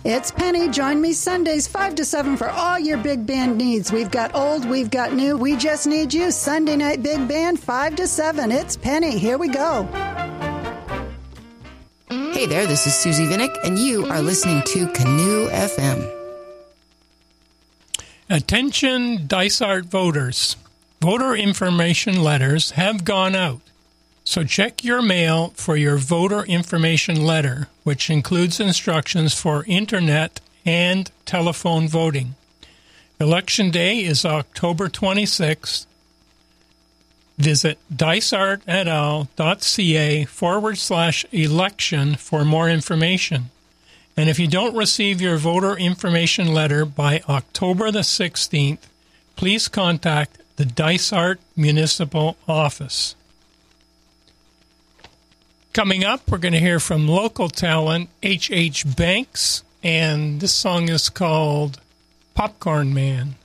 It's Penny. Join me Sundays 5 to 7 for all your big band needs. We've got old, we've got new. We just need you. Sunday night big band 5 to 7. It's Penny. Here we go. Hey there, this is Susie Vinnick, and you are listening to Canoe FM. Attention Dysart voters. Voter information letters have gone out. So check your mail for your voter information letter, which includes instructions for internet and telephone voting. Election day is October 26th. Visit dysartetal.ca/election for more information. And if you don't receive your voter information letter by October the 16th, please contact the Dysart Municipal Office. Coming up, we're going to hear from local talent H.H. Banks, and this song is called Popcorn Man.